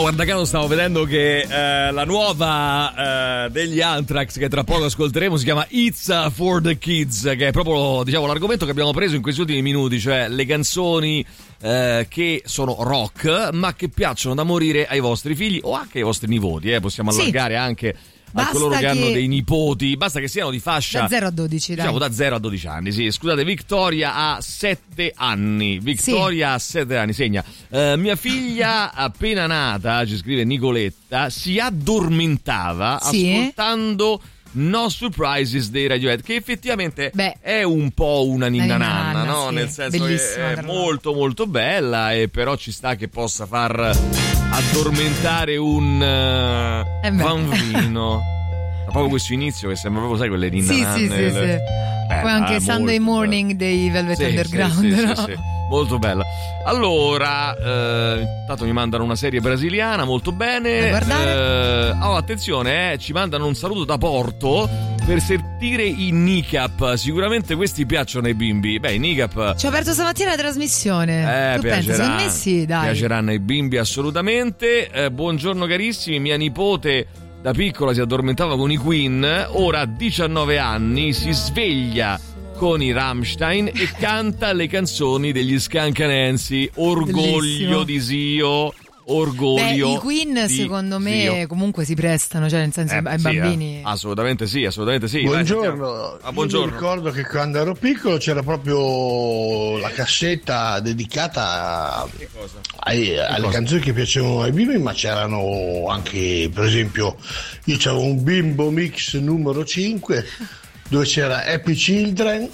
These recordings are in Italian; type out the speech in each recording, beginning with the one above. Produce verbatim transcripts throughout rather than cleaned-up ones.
guarda caso stavo vedendo che eh, la nuova eh, degli Anthrax, che tra poco ascolteremo, si chiama It's for the Kids, che è proprio, diciamo, l'argomento che abbiamo preso in questi ultimi minuti, cioè le canzoni eh, che sono rock ma che piacciono da morire ai vostri figli o anche ai vostri nipoti, eh. Possiamo allargare sì. anche a coloro che, che hanno dei nipoti, basta che siano di fascia da zero a dodici, dai. Diciamo da zero a dodici anni, sì. Scusate, Victoria ha sette anni. Victoria sì. ha sette anni, segna. Uh, mia figlia appena nata, ci scrive Nicoletta, si addormentava sì. ascoltando No Surprises dei Radiohead, che effettivamente Beh, è un po' una ninna nanna, no? Sì. Nel senso Bellissima, che è molto molto bella, e però ci sta che possa far addormentare un uh, eh bambino. Da proprio questo inizio che sembra proprio, sai, quelle ninna sì, nanne. Sì, sì, sì. Beh, Poi anche Sunday Morning dei Velvet sì, Underground, sì, no? sì, sì, sì. Molto bella. Allora, eh, intanto mi mandano una serie brasiliana, molto bene. Eh, oh, attenzione, eh, ci mandano un saluto da Porto per sentire i Nicap. Sicuramente questi piacciono ai bimbi. Beh, i Nicap. Ci ho aperto stamattina la trasmissione. Eh, tu pensi? Secondo me sì, dai. Piaceranno ai bimbi assolutamente. Eh, buongiorno carissimi, mia nipote da piccola si addormentava con i Queen, ora a diciannove anni si sveglia con i Rammstein e canta le canzoni degli Scancanensi. Orgoglio Bellissimo. di zio, orgoglio. Beh, i Queen secondo me zio. comunque si prestano, cioè nel senso eh, ai sì, bambini. Eh. Assolutamente sì, assolutamente sì. Buongiorno. Ah, buongiorno. Io mi ricordo che quando ero piccolo c'era proprio la cassetta dedicata ai, alle cosa? canzoni che piacevano ai bimbi, ma c'erano anche, per esempio, io c'avevo un Bimbo Mix numero cinque dove c'era Happy Children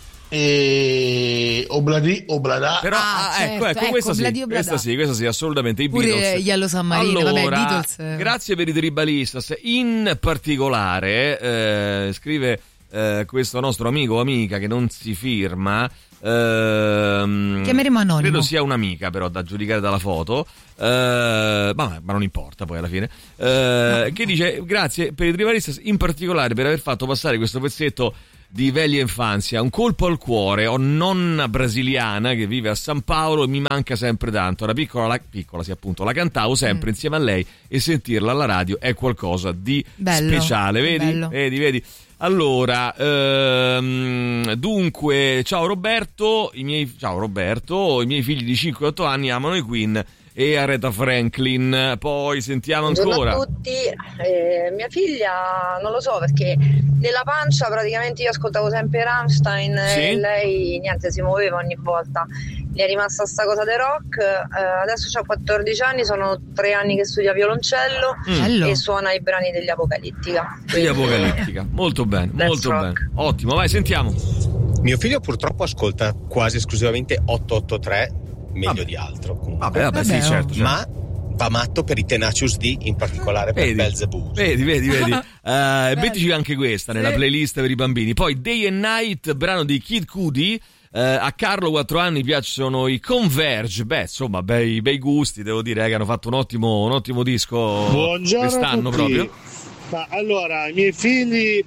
e Obladi Oblada. Però ah, ah, certo, ecco, ecco, ecco questa, sì, Obladi, Oblada. questa sì, questa sì, assolutamente i Pure Beatles. Yellow Submarine, allora, vabbè, Beatles. Grazie per i Tribalistas. In particolare eh, scrive eh, questo nostro amico o amica che non si firma. Ehm, Chiameremo anonimo. Credo sia un'amica, però, da giudicare dalla foto. Eh, ma, ma non importa poi alla fine. Eh, no. Che dice grazie per i Tribalistas, in particolare per aver fatto passare questo pezzetto di veglia infanzia, un colpo al cuore. Ho nonna brasiliana che vive a San Paolo e mi manca sempre tanto. Da piccola, la, piccola sì, appunto, la cantavo sempre mm. insieme a lei, e sentirla alla radio è qualcosa di bello, speciale. Vedi? Bello. Vedi, vedi. Allora, ehm, dunque, ciao Roberto, i miei, ciao Roberto, i miei figli di cinque e otto anni amano i Queen e Aretha Franklin. Poi sentiamo Buongiorno ancora. Buongiorno a tutti. Eh, mia figlia non lo so, perché nella pancia praticamente io ascoltavo sempre Rammstein sì? e lei niente, si muoveva ogni volta. Gli è rimasta sta cosa del rock. Eh, adesso ha quattordici anni, sono tre anni che studia violoncello mm. e suona i brani degli Apocalittica. Degli Apocalittica, molto bene, molto rock. bene. Ottimo, vai, sentiamo. Mio figlio purtroppo ascolta quasi esclusivamente otto otto tre, meglio vabbè. di altro. Comunque. Vabbè, vabbè, vabbè, sì, certo, certo. Ma va matto per i Tenacious D, in particolare per Belzebù. Vedi, vedi, vedi. uh, mettici anche questa nella playlist per i bambini. Poi Day and Night, brano di Kid Cudi. Uh, a Carlo, quattro anni, piacciono i Converge. Beh, insomma, bei, bei gusti, devo dire, eh, che hanno fatto un ottimo, un ottimo disco. Buongiorno quest'anno proprio. Ma allora, i miei figli,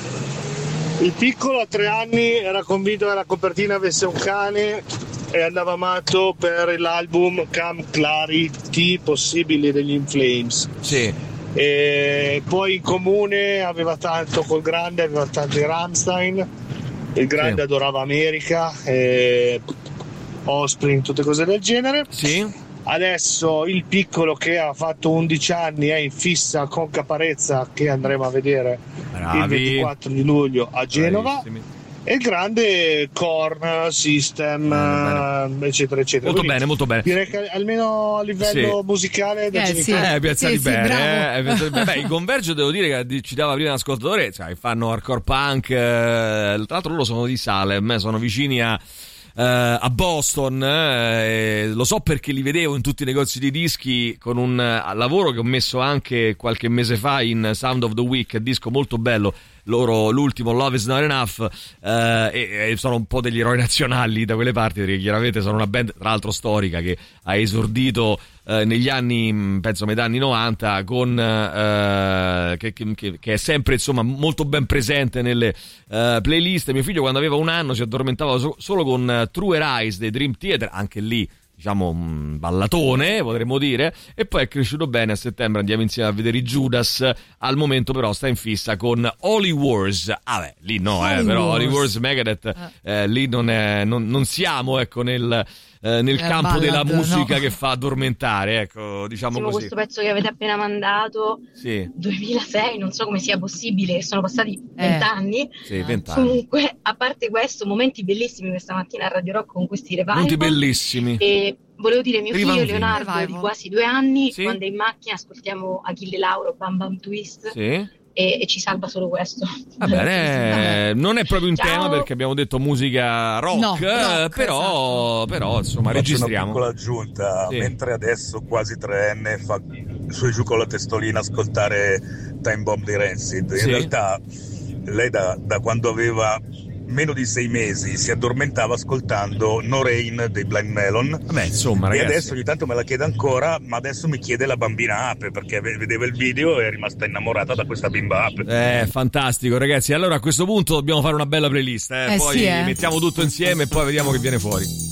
il piccolo a tre anni era convinto che la copertina avesse un cane e andava matto per l'album Come Clarity Possibili degli In Flames. Sì. E poi in comune aveva tanto col grande, aveva tanti Rammstein. Il grande sì. adorava America, eh, Offspring, tutte cose del genere. Sì. Adesso il piccolo, che ha fatto undici anni, è in fissa con Caparezza, che andremo a vedere Bravi. il ventiquattro di luglio a Genova. Bravissimi. E il grande Korn, System, bene. eccetera eccetera. Molto Quindi bene, molto bene. Direi che almeno a livello sì. musicale da eh, sì. eh, piazzati sì, bene. Sì, eh. Beh, i Converge, devo dire che ci dava prima l'ascoltatore, cioè, fanno hardcore punk, eh, tra l'altro loro sono di Salem, sono vicini a Uh, a Boston, eh, lo so perché li vedevo in tutti i negozi di dischi con un uh, lavoro che ho messo anche qualche mese fa in Sound of the Week, disco molto bello, loro l'ultimo Love is Not Enough, uh, e, e sono un po' degli eroi nazionali da quelle parti, perché chiaramente sono una band tra l'altro storica che ha esordito uh, negli anni, penso metà anni novanta, con uh, che, che, che è sempre insomma molto ben presente nelle uh, playlist. Mio figlio quando aveva un anno si addormentava so- solo con uh, True Eyes dei Dream Theater, anche lì diciamo un ballatone, potremmo dire, e poi è cresciuto bene. A settembre andiamo insieme a vedere i Judas. Al momento però sta in fissa con Holy Wars. Ah beh, lì no, eh, però Holy Wars, Megadeth, eh, lì non, è, non, non siamo, ecco, nel... Eh, nel eh, campo ballad, della musica, no, che fa addormentare, ecco, diciamo così. Questo pezzo che avete appena mandato, sì. duemilasei, non so come sia possibile, sono passati vent'anni. Eh. Sì, vent'anni. Comunque, a parte questo, momenti bellissimi questa mattina a Radio Rock con questi revival. Momenti bellissimi. E volevo dire, mio Rivan figlio Leonardo, Revival. di quasi due anni, sì. quando è in macchina ascoltiamo Achille Lauro, Bam Bam Twist. Sì. E, e ci salva solo questo. Va bene, eh, non è proprio un Ciao. tema perché abbiamo detto musica rock, no, rock eh, però, esatto. però insomma Faccio registriamo. una piccola aggiunta, sì. mentre adesso quasi treenne fa su e giù con la testolina ascoltare Time Bomb di Rancid, in sì. realtà lei da, da quando aveva meno di sei mesi si addormentava ascoltando No Rain dei Blind Melon. Vabbè, insomma, ragazzi. E adesso ogni tanto me la chiede ancora, ma adesso mi chiede la bambina ape, perché vedeva il video e è rimasta innamorata da questa bimba ape. Eh, fantastico, ragazzi. Allora a questo punto dobbiamo fare una bella playlist, eh? Eh Poi sì, eh. mettiamo tutto insieme e poi vediamo che viene fuori.